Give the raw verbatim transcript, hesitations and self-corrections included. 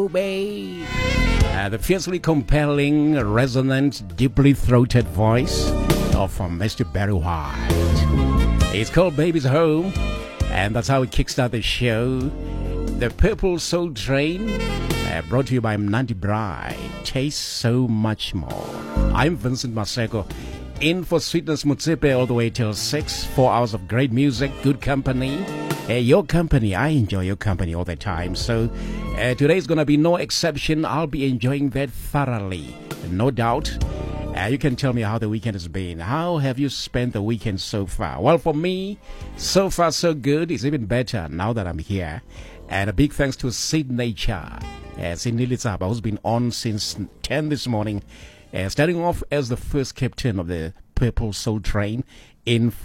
Kobe. Uh, the fiercely compelling, resonant, deeply throated voice of uh, Mister Barry White. It's called Baby's Home, and that's how we kickstart the show. The Purple Soul Train, uh, brought to you by Mnandi Bride. Tastes so much more. I'm Vincent Maseko, in for Sweetness Mutsepe all the way till six. Four hours of great music, good company. Uh, your company, I enjoy your company all the time. So uh, today's going to be no exception. I'll be enjoying that thoroughly, no doubt. Uh, you can tell me how the weekend has been. How have you spent the weekend so far? Well, for me, so far so good. It's even better now that I'm here. And a big thanks to Sid Nature, uh, Sid Nilitsaba, who's been on since ten this morning, uh, starting off as the first captain of the Purple Soul Train in